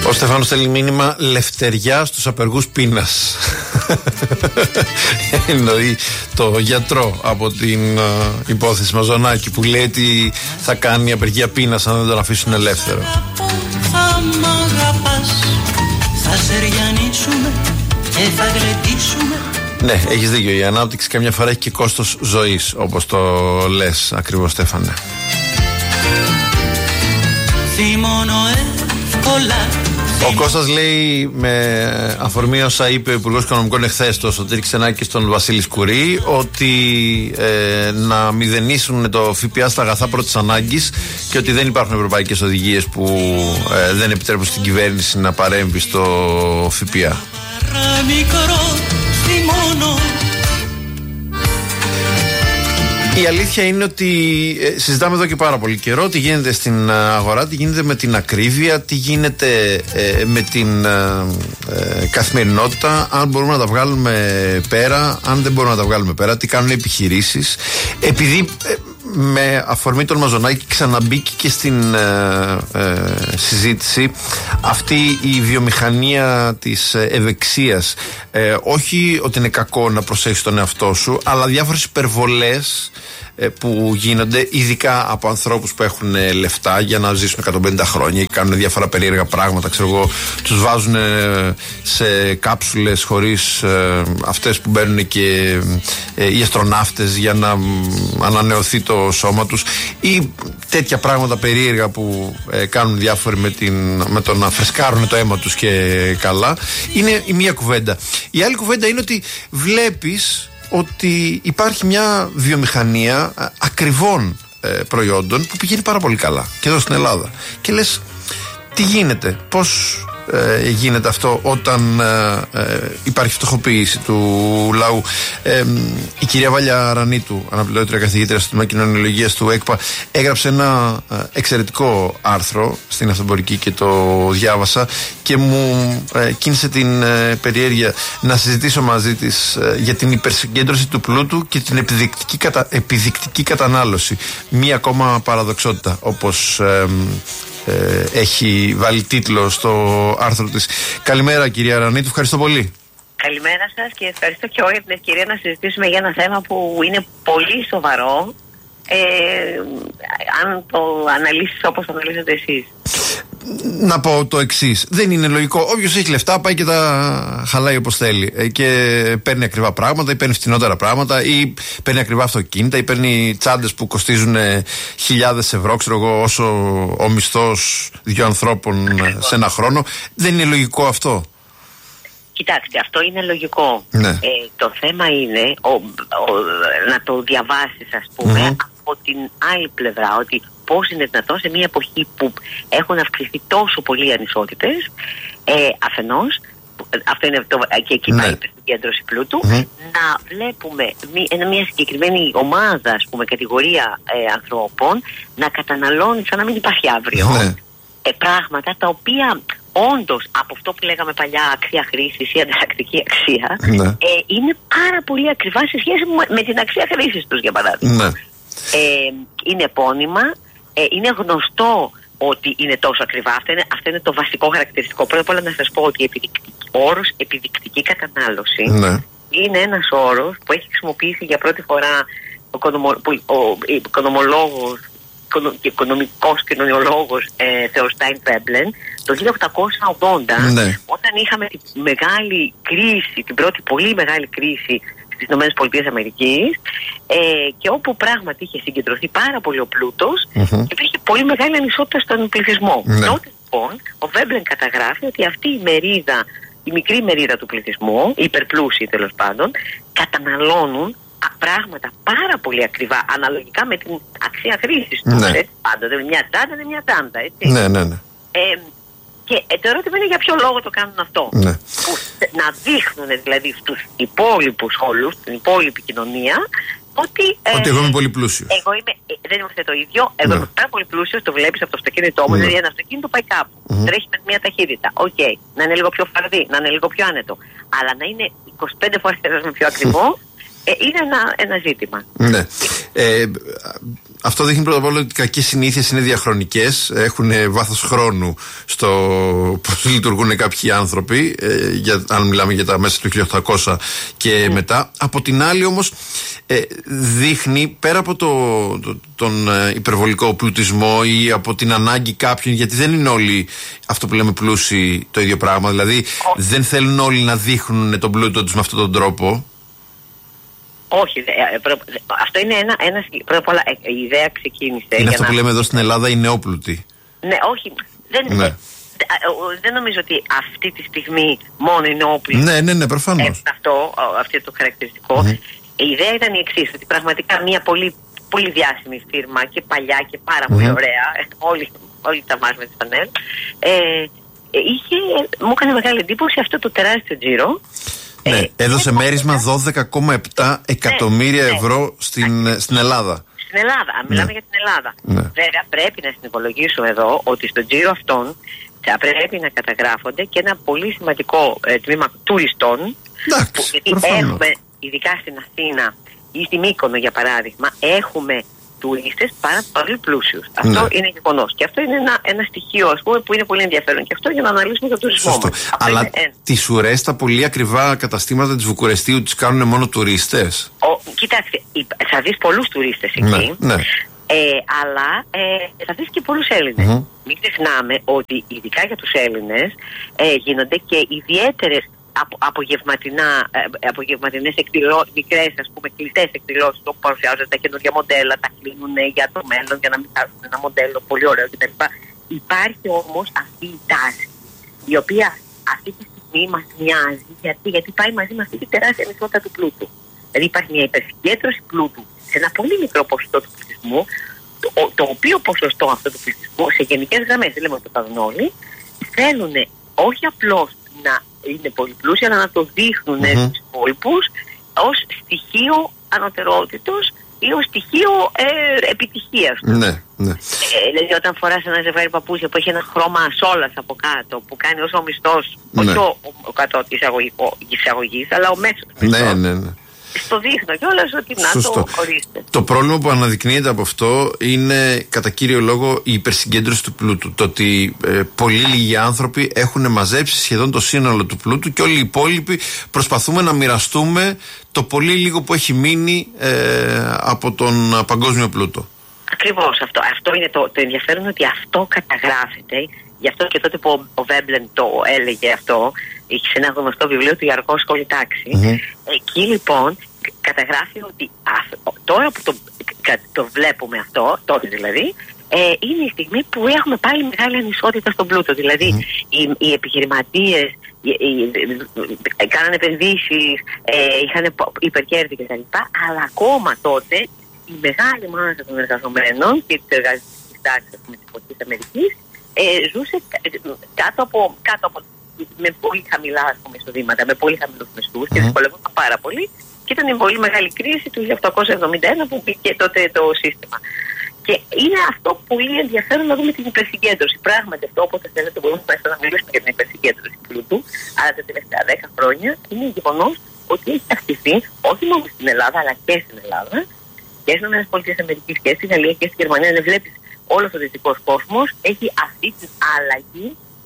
Ο Στέφανος στέλνει μήνυμα λευτεριά στους απεργούς πείνας. Εννοεί το γιατρό από την υπόθεση Μαζονάκη που λέει ότι θα κάνει απεργία πείνας αν δεν τον αφήσουν ελεύθερο. Θα μ' αγαπάς, θα σεριανίσουμε και θα γλεντήσουμε. Ναι, έχεις δίκιο. Η ανάπτυξη καμιά φορά έχει και κόστος ζωής, όπως το λες ακριβώς, Στέφανε. Θυμώνω εύκολα. Ο Κώστας λέει, με αφορμή όσα είπε ο Υπουργός Οικονομικών εχθές, το Σωτήρη Ξενάκη στον Βασίλη Σκουρί, ότι να μηδενίσουν το ΦΠΑ στα αγαθά πρώτης ανάγκης και ότι δεν υπάρχουν ευρωπαϊκές οδηγίες που δεν επιτρέπουν στην κυβέρνηση να παρέμβει στο ΦΠΑ. Η αλήθεια είναι ότι συζητάμε εδώ και πάρα πολύ καιρό τι γίνεται στην αγορά, τι γίνεται με την ακρίβεια, τι γίνεται με την καθημερινότητα, αν μπορούμε να τα βγάλουμε πέρα, αν δεν μπορούμε να τα βγάλουμε πέρα, τι κάνουν οι επιχειρήσεις. Επειδή με αφορμή τον Μαζονάκη ξαναμπήκε και στην συζήτηση αυτή η βιομηχανία της ευεξίας. Όχι ότι είναι κακό να προσέχεις τον εαυτό σου, αλλά διάφορες υπερβολές που γίνονται ειδικά από ανθρώπους που έχουν λεφτά για να ζήσουν 150 χρόνια ή κάνουν διάφορα περίεργα πράγματα, ξέρω εγώ, τους βάζουν σε κάψουλες χωρίς αυτές που μπαίνουν και οι αστροναύτες για να ανανεωθεί το σώμα τους ή τέτοια πράγματα περίεργα που κάνουν διάφοροι με το να φρεσκάρουν το αίμα τους και καλά. Είναι η μία κουβέντα. Η άλλη κουβέντα είναι ότι βλέπεις ότι υπάρχει μια βιομηχανία ακριβών προϊόντων που πηγαίνει πάρα πολύ καλά και εδώ στην Ελλάδα. Και λες, τι γίνεται, πώς γίνεται αυτό όταν υπάρχει φτωχοποίηση του λαού. Η κυρία Βάλια Ρανίτου, αναπληρώτρια καθηγήτρια στο Τμήμα Κοινωνιολογίας του ΕΚΠΑ, έγραψε ένα εξαιρετικό άρθρο στην Αυτομπορική και το διάβασα και μου κίνησε την περιέργεια να συζητήσω μαζί της για την υπερσυγκέντρωση του πλούτου και την επιδεικτική κατανάλωση. Μία ακόμα παραδοξότητα, όπως έχει βάλει τίτλο στο άρθρο της. Καλημέρα κυρία Ρανίτου, ευχαριστώ πολύ. Καλημέρα σας και ευχαριστώ και εγώ για την ευκαιρία να συζητήσουμε για ένα θέμα που είναι πολύ σοβαρό, αν το αναλύσεις όπως το αναλύσατε εσείς. Να πω το εξής. Δεν είναι λογικό. Όποιος έχει λεφτά πάει και τα χαλάει όπως θέλει. Και παίρνει ακριβά πράγματα ή παίρνει φτηνότερα πράγματα ή παίρνει ακριβά αυτοκίνητα ή παίρνει τσάντες που κοστίζουν χιλιάδες ευρώ, ξέρω εγώ, όσο ο μισθός δύο ανθρώπων σε ένα χρόνο. Δεν είναι λογικό αυτό. Κοιτάξτε, αυτό είναι λογικό. Ναι. Το θέμα είναι να το διαβάσεις, ας πούμε, από την άλλη πλευρά, ότι πώς είναι δυνατόν σε μια εποχή που έχουν αυξηθεί τόσο πολλοί οι ανισότητες, αφενός, αυτό είναι και εκεί πάει η υπερσυγκέντρωση πλούτου, να βλέπουμε μια συγκεκριμένη ομάδα, ας πούμε, κατηγορία ανθρώπων να καταναλώνει σαν να μην υπάρχει αύριο πράγματα τα οποία όντως από αυτό που λέγαμε παλιά αξία χρήσης ή ανταλλακτική αξία είναι πάρα πολύ ακριβά σε σχέση με την αξία χρήσης τους, για παράδειγμα. Είναι επώνυμα, είναι γνωστό ότι είναι τόσο ακριβά. Αυτό είναι το βασικό χαρακτηριστικό. Πρώτα απ' όλα να σας πω ότι ο όρος επιδεικτική κατανάλωση είναι ένας όρος που έχει χρησιμοποιήσει για πρώτη φορά ο οικονομολόγος και οικονομικός κοινωνιολόγος Θεοστάιν Βέμπλεν το 1880, όταν είχαμε τη μεγάλη κρίση, την πρώτη πολύ μεγάλη κρίση στις ΗΠΑ, και όπου πράγματι είχε συγκεντρωθεί πάρα πολύ ο πλούτος και υπήρχε πολύ μεγάλη ανισότητα στον πληθυσμό. Τότε λοιπόν ο Βέμπλεν καταγράφει ότι αυτή η μερίδα, η μικρή μερίδα του πληθυσμού, οι υπερπλούσιοι τέλος πάντων, καταναλώνουν πράγματα πάρα πολύ ακριβά αναλογικά με την αξία χρήσης τους. Πάντοτε μια τσάντα είναι μια τσάντα, έτσι. Και το ερώτημα είναι για ποιο λόγο το κάνουν αυτό. Που να δείχνουν δηλαδή στους υπόλοιπους όλους, την υπόλοιπη κοινωνία, ότι εγώ είμαι πολύ πλούσιος. Δεν είμαστε το ίδιο. Εγώ είμαι πάρα πολύ πλούσιος, το βλέπεις από το αυτοκίνητό μου. Δηλαδή ένα αυτοκίνητο πάει κάπου. Τρέχει με μια ταχύτητα. Να είναι λίγο πιο φαρδί, να είναι λίγο πιο άνετο. Αλλά να είναι 25 φορές πιο ακριβό. Είναι ένα ζήτημα. Αυτό δείχνει πρώτα απ' όλα ότι οι κακές συνήθειες είναι διαχρονικές, έχουν βάθος χρόνου στο πώς λειτουργούν κάποιοι άνθρωποι, αν μιλάμε για τα μέσα του 1800 και μετά. Από την άλλη όμως δείχνει πέρα από τον υπερβολικό πλουτισμό ή από την ανάγκη κάποιων, γιατί δεν είναι όλοι αυτό που λέμε πλούσιοι το ίδιο πράγμα, δηλαδή δεν θέλουν όλοι να δείχνουν τον πλούτο τους με αυτόν τον τρόπο. Όχι, αυτό είναι πρώτα απ' όλα η ιδέα ξεκίνησε. Είναι αυτό που λέμε εδώ στην Ελλάδα οι νεόπλουτοι. Ναι, όχι, δεν νομίζω ότι αυτή τη στιγμή μόνο οι νεόπλουτοι. Ναι, προφανώς. Αυτό το χαρακτηριστικό. Η ιδέα ήταν η εξής, ότι πραγματικά μια πολύ, πολύ διάσημη φίρμα και παλιά και πάρα πολύ ωραία, όλοι τα βάζουμε τη Φανέλ, μου έκανε μεγάλη εντύπωση αυτό το τεράστιο τζίρο. Ναι, έδωσε μέρισμα 12,7 εκατομμύρια ευρώ στην Ελλάδα. Στην Ελλάδα, μιλάμε για την Ελλάδα. Βέβαια, πρέπει να συνυπολογίσουμε εδώ ότι στον τζίρο αυτόν θα πρέπει να καταγράφονται και ένα πολύ σημαντικό τμήμα τουριστών. Γιατί έχουμε, ειδικά στην Αθήνα ή στη Μύκονο για παράδειγμα, έχουμε τουρίστες πάρα πολύ πλούσιους. Αυτό είναι γεγονός. Και αυτό είναι ένα στοιχείο, ας πούμε, που είναι πολύ ενδιαφέρον και αυτό για να αναλύσουμε τον τουρισμό μας. Αλλά τις ουρές, τα πολύ ακριβά καταστήματα της Βουκουρεστίου τις κάνουν μόνο τουρίστες. Κοιτάξτε, θα δεις πολλούς τουρίστες εκεί, αλλά θα δεις και πολλούς Έλληνες. Μην ξεχνάμε ότι ειδικά για τους Έλληνες γίνονται και ιδιαίτερες απογευματινές εκδηλώσεις, μικρές ας πούμε κλειστές εκδηλώσεις όπου παρουσιάζονται τα καινούργια μοντέλα, τα κλείνουν για το μέλλον για να μην χάσουν ένα μοντέλο πολύ ωραίο κτλ. Υπάρχει όμως αυτή η τάση η οποία αυτή τη στιγμή μας μοιάζει γιατί πάει μαζί με αυτή τη τεράστια ανισότητα του πλούτου. Δηλαδή υπάρχει μια υπερσυγκέντρωση πλούτου σε ένα πολύ μικρό ποσοστό του πληθυσμού, το οποίο ποσοστό αυτό του πληθυσμού σε γενικές γραμμές, δεν λέμε ότι το κάνουν όλοι, θέλουν όχι απλώς να είναι πολύ πλούσια, αλλά να το δείχνουν στους υπόλοιπους ως στοιχείο ανωτερότητος ή ως στοιχείο επιτυχίας. Ναι. Δηλαδή όταν φοράς ένα ζευγάρι παπούτσια που έχει ένα χρώμα σόλας από κάτω, που κάνει ως ο μισθός, όχι ο κατώτης εισαγωγής, αλλά ο μέσος μισθός. Ναι. Στο δείχνω κιόλας ότι να το ορίστε. Το πρόβλημα που αναδεικνύεται από αυτό είναι κατά κύριο λόγο η υπερσυγκέντρωση του πλούτου. Το ότι πολύ λίγοι άνθρωποι έχουν μαζέψει σχεδόν το σύνολο του πλούτου και όλοι οι υπόλοιποι προσπαθούμε να μοιραστούμε το πολύ λίγο που έχει μείνει από τον παγκόσμιο πλούτο. Ακριβώς αυτό. Αυτό είναι το ενδιαφέρον, ότι αυτό καταγράφεται. Γι' αυτό και τότε που ο Βέμπλεν το έλεγε αυτό, είχε ένα γνωστό βιβλίο του «Η Αργόσχολη Τάξη». Εκεί λοιπόν καταγράφει ότι τώρα που το βλέπουμε αυτό, τότε δηλαδή, είναι η στιγμή που έχουμε πάλι μεγάλη ανισότητα στον πλούτο. Δηλαδή οι επιχειρηματίες κάνανε επενδύσεις, είχαν υπερκέρδη κτλ. Αλλά ακόμα τότε η μεγάλη μάζα των εργαζομένων και της εργατικής τάξης της εποχής Αμερικής ζούσε κάτω από με πολύ χαμηλά εισοδήματα, με πολύ χαμηλούς μισθούς και δυσκολεύονταν πάρα πολύ. Και ήταν η πολύ μεγάλη κρίση του 1871 που μπήκε τότε το σύστημα. Και είναι αυτό πολύ ενδιαφέρον να δούμε την υπερσυγκέντρωση. Πράγματι, αυτό όποτε θέλετε μπορούμε να μιλήσουμε για την υπερσυγκέντρωση του πλούτου, αλλά τα τελευταία 10 χρόνια είναι γεγονός ότι έχει αυξηθεί όχι μόνο στην Ελλάδα, αλλά και στην Ελλάδα και στις ΗΠΑ και στη Γαλλία και στη Γερμανία. Αν βλέπεις, όλος ο δυτικός κόσμος έχει αυτή την αλλαγή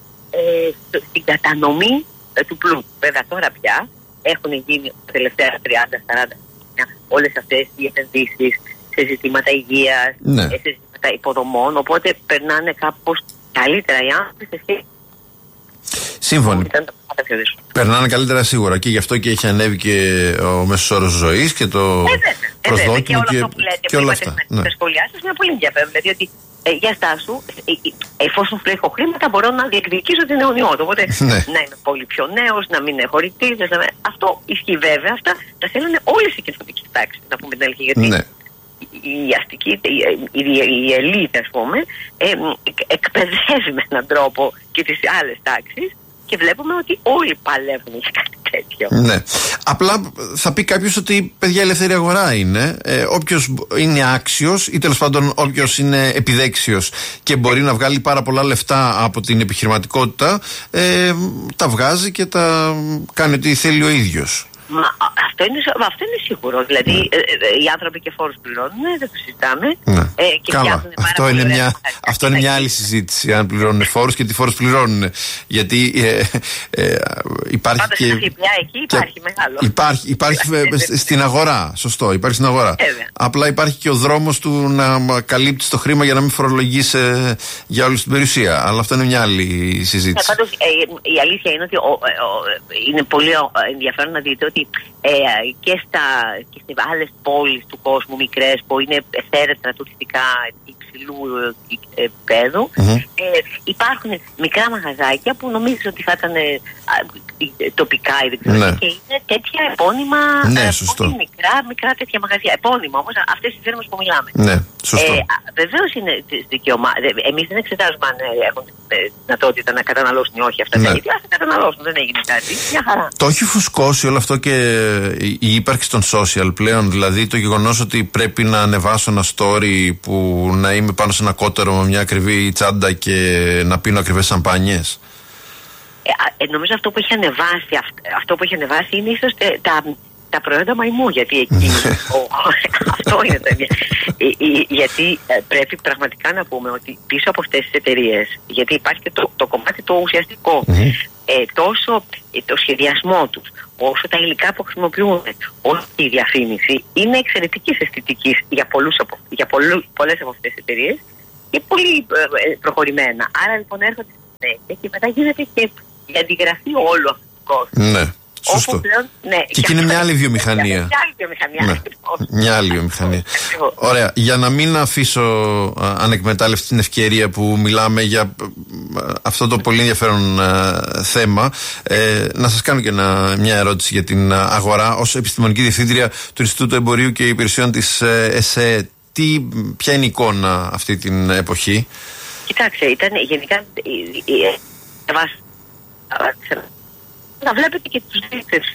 στην κατανομή του πλούτου. Βέβαια τώρα πια έχουν γίνει τα τελευταία 30-40 χρόνια όλες αυτές οι επενδύσεις σε ζητήματα υγείας, σε ζητήματα υποδομών, οπότε περνάνε κάπως καλύτερα οι άνθρωποι σε σχέση. Σύμφωνοι. Περνάνε καλύτερα σίγουρα και γι' αυτό και έχει ανέβει και ο μέσος όρος ζωής και το προσδόκιμο και όλο αυτό που λέτε, και όλα αυτά. Τα σχόλιά σας είναι πολύ ενδιαφέρον. Δηλαδή ότι για στάσου, εφόσον βρέχω χρήματα, μπορώ να διεκδικήσω την αιωνιότητα. Οπότε να είμαι πολύ πιο νέος, να μην έχω ρητίδες. Αυτό ισχύει βέβαια. Αυτά τα θέλουν όλες οι κοινωνικές τάξεις, να πούμε την αλήθεια. Γιατί η αστική, η ελίτ, ας πούμε, εκπαιδεύει με έναν τρόπο και τις άλλες τάξεις. Και βλέπουμε ότι όλοι παλεύουν για κάτι τέτοιο. Ναι. Απλά θα πει κάποιος ότι παιδιά, η ελεύθερη αγορά είναι. Όποιος είναι άξιος ή τέλος πάντων όποιος είναι επιδέξιος και μπορεί να βγάλει πάρα πολλά λεφτά από την επιχειρηματικότητα, τα βγάζει και τα κάνει ό,τι θέλει ο ίδιος. Μα Αυτό είναι σίγουρο. Δηλαδή οι άνθρωποι και φόρους πληρώνουν, δεν το συζητάμε. Και καλά. Αυτό είναι μια άλλη συζήτηση. Αν πληρώνουν φόρους και τι φόρους πληρώνουν. Γιατί υπάρχει. Πάντως και. Εκεί υπάρχει μεγάλο. Υπάρχει στην αγορά. Σωστό, υπάρχει στην αγορά. Απλά υπάρχει και ο δρόμος του να καλύπτει το χρήμα για να μην φορολογείς για όλη την περιουσία. Αλλά αυτό είναι μια άλλη συζήτηση. Πάντως η αλήθεια είναι ότι είναι πολύ ενδιαφέρον να δείτε ότι και στις άλλες πόλεις του κόσμου, μικρές, που είναι θέρετρα τουριστικά υψηλού επίπεδου, υπάρχουν μικρά μαγαζάκια που νομίζεις ότι θα ήταν τοπικά ή δεν ξέρω, και είναι τέτοια επώνυμα, μικρά τέτοια μαγαζιά, επώνυμα όμως αυτές τις φέρμες που μιλάμε. Ναι, σωστό. Βεβαίως είναι δικαίωμα. Εμείς δεν εξετάζουμε αν έχουν δυνατότητα να καταναλώσουν ή όχι αυτά τα ίδια. Ας καταναλώσουν, δεν έγινε κάτι. Μια χαρά. Το έχει φουσκώσει όλο αυτό και η ύπαρξη των social πλέον, δηλαδή το γεγονός ότι πρέπει να ανεβάσω ένα story που να είμαι πάνω σε ένα κότερο με μια ακριβή τσάντα και να πίνω ακριβές σαμπάνιες. Νομίζω αυτό που έχει ανεβάσει είναι ίσως τα προϊόντα μαϊμού, γιατί εκεί αυτό είναι το γιατί πρέπει πραγματικά να πούμε ότι πίσω από αυτές τις εταιρείες, γιατί υπάρχει και το κομμάτι το ουσιαστικό, τόσο το σχεδιασμό τους, όσο τα υλικά που χρησιμοποιούν, όσο η διαφήμιση είναι εξαιρετικής αισθητικής για πολλές από αυτές τις εταιρείες και πολύ προχωρημένα. Άρα λοιπόν έρχονται στη συνέχεια και μετά γίνεται και η αντιγραφή όλου αυτού του κόσμου. Ναι. Σωστό. Πλέον, και εκεί είναι μια άλλη βιομηχανία. Μια άλλη βιομηχανία. Ωραία. Για να μην αφήσω ανεκμετάλλευτη την ευκαιρία που μιλάμε για αυτό το πολύ ενδιαφέρον θέμα, να σας κάνω και μια ερώτηση για την αγορά. Ως επιστημονική διευθύντρια του Ινστιτούτου Εμπορίου και Υπηρεσιών της ΕΣΕ, ποια είναι η εικόνα αυτή την εποχή? Κοιτάξτε, ήταν γενικά να βλέπετε και τους δείκτες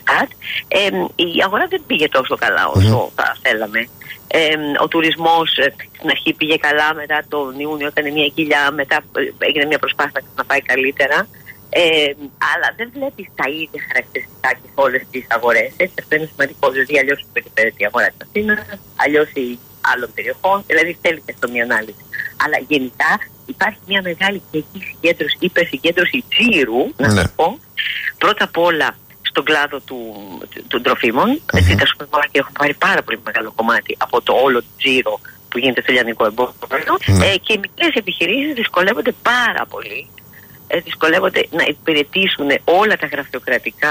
η αγορά δεν πήγε τόσο καλά όσο θα θέλαμε. Ο τουρισμός στην αρχή πήγε καλά, μετά τον Ιούνιο έκανε μια κοιλιά, μετά έγινε μια προσπάθεια να πάει καλύτερα. Αλλά δεν βλέπεις τα ίδια χαρακτηριστικά και σε όλες τις αγορές. Έτσι, αυτό είναι σημαντικό, δηλαδή αλλιώς περιπέτει η αγορά της Αθήνας, αλλιώς η άλλων περιοχών, δηλαδή θέλει και αυτό μια ανάλυση. Αλλά γενικά υπάρχει μια μεγάλη και εκεί συγκέντρωση, υπερσυγκέντρωση τζίρου, να σας πω. Πρώτα απ' όλα στον κλάδο των τροφίμων. Έτσι, τα σούπερ μάρκετ έχουν πάρει πάρα πολύ μεγάλο κομμάτι από το όλο τζίρο που γίνεται στο λιανικό εμπόριο. Και οι μικρές επιχειρήσεις δυσκολεύονται πάρα πολύ. Δυσκολεύονται να υπηρετήσουν όλα τα γραφειοκρατικά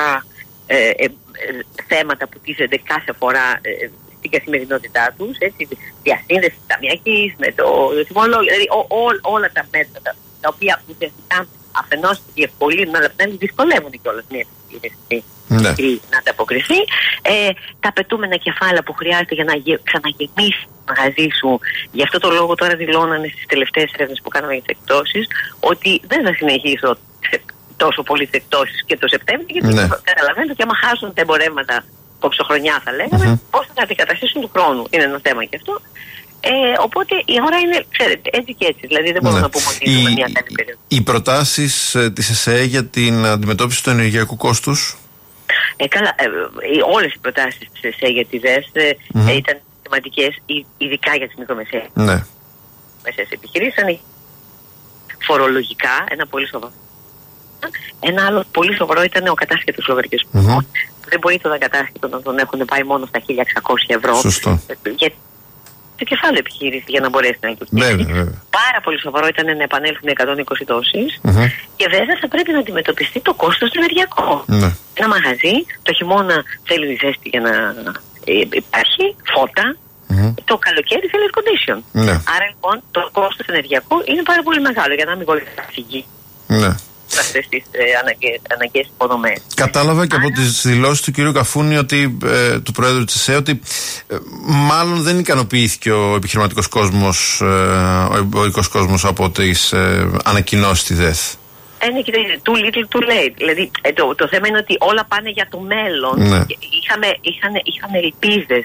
θέματα που τίθενται κάθε φορά στην καθημερινότητά τους, διασύνδεση ταμιακής με το τιμολόγιο, δηλαδή όλα τα μέτρα τα οποία ουσιαστικά αφενός διευκολύνουν, αλλά απ' την άλλη δυσκολεύουν κιόλας μια επιχείρηση να ανταποκριθεί. Τα απαιτούμενα κεφάλαια που χρειάζεται για να ξαναγεμίσει το μαγαζί σου. Γι' αυτό το λόγο τώρα δηλώνανε στις τελευταίες έρευνες που κάναμε για τις εκπτώσεις ότι δεν θα συνεχίσω τόσο πολύ τις εκπτώσεις και το Σεπτέμβριο, γιατί καταλαβαίνετε ότι άμα χάσουν τα εμπορεύματα κοψοχρονιά θα λέγαμε, πώς θα αντικαταστήσουν του χρόνου. Είναι ένα θέμα και αυτό. Οπότε η αγορά είναι, ξέρετε, έτσι και έτσι. Δηλαδή δεν μπορούμε να πούμε ότι είναι μια καλή περίοδο. Οι προτάσεις της ΕΣΕ για την αντιμετώπιση του ενεργειακού κόστους? Καλά, όλες οι προτάσεις της ΕΣΕ για τη ΔΕΣ ήταν σημαντικές, ειδικά για τις μικρομεσαίες. Μεσαίες επιχειρήσεις, φορολογικά, ένα πολύ σοβαρό. Ένα άλλο πολύ σοβαρό ήταν ο κατάσχετος λογαριασμός. Δεν μπορεί τον ακατάσχετο να τον έχουν πάει μόνο στα 1.600 ευρώ. Σωστό. Το κεφάλαιο επιχείρηση για να μπορέσει να λειτουργήσει. Πάρα πολύ σοβαρό ήταν να επανέλθουν 120 δόσεις. Και βέβαια θα πρέπει να αντιμετωπιστεί το κόστος του ενεργειακού. Ένα μαγαζί το χειμώνα θέλει ζέστη για να υπάρχει, φώτα. Το καλοκαίρι θέλει air condition. Άρα λοιπόν το κόστος ενεργειακού είναι πάρα πολύ μεγάλο για να μην μπορεί να φυγεί. Αυτές τις αναγκαίες υποδομές. Κατάλαβα και από τις δηλώσεις του κ. Καφούνη, του Πρόεδρου της ΕΣΕ, ότι μάλλον δεν ικανοποιήθηκε ο επιχειρηματικός κόσμος, ο εμπορικός κόσμος από τις ανακοινώσεις της ΔΕΘ. Ναι, και too little too late. Δηλαδή το θέμα είναι ότι όλα πάνε για το μέλλον. Είχαν ελπίδες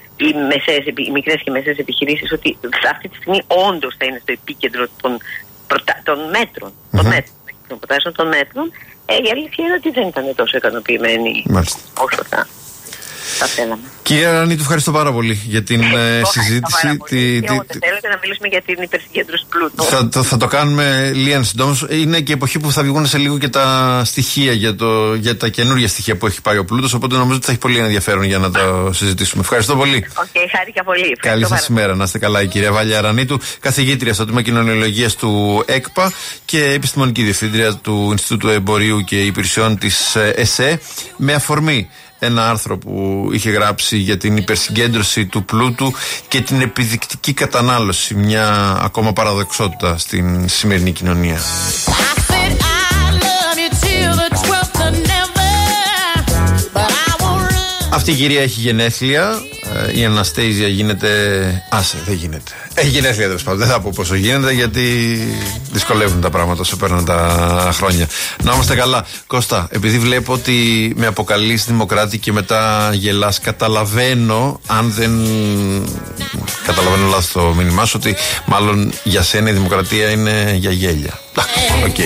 οι μικρές και μεσαίες επιχειρήσεις ότι αυτή τη στιγμή όντως θα είναι στο επίκεντρο των μέτρων. Των μέτρων. Η αλήθεια είναι ότι δεν ήταν τόσο ικανοποιημένοι όσο θα. Θα θέλαμε. Κυρία Ρανίτου, ευχαριστώ πάρα πολύ για την συζήτηση. Θέλετε να μιλήσουμε για την υπερσυγκέντρωση πλούτου. Θα το κάνουμε λίγαν συντόμως. Είναι και εποχή που θα βγουν σε λίγο και τα στοιχεία για τα καινούργια στοιχεία που έχει πάει ο πλούτος. Οπότε νομίζω ότι θα έχει πολύ ενδιαφέρον για να το συζητήσουμε. Ευχαριστώ πολύ. Χάρηκα πολύ. Καλή σας ημέρα. Να είστε καλά, η κυρία Βάλια Ρανίτου, καθηγήτρια στο Τμήμα Κοινωνιολογίας του ΕΚΠΑ και επιστημονική διευθύντρια του Ινστιτούτου Εμπορίου και Υπηρεσιών της ΕΣΕ, με αφορμή ένα άρθρο που είχε γράψει για την υπερσυγκέντρωση του πλούτου και την επιδεικτική κατανάλωση, μια ακόμα παραδοξότητα στην σημερινή κοινωνία. Αυτή η κυρία έχει γενέθλια. Η Αναστέιζια γίνεται. Άσε, δεν γίνεται. Έχει γενέθλια, τέλος πάντων. Δεν θα πω πόσο γίνεται, γιατί δυσκολεύουν τα πράγματα όσο παίρνουν τα χρόνια. Να είμαστε καλά. Κώστα, επειδή βλέπω ότι με αποκαλείς δημοκράτη και μετά γελάς, καταλαβαίνω, αν δεν καταλαβαίνω λάθος το μήνυμά σου, ότι μάλλον για σένα η δημοκρατία είναι για γέλια. Okay.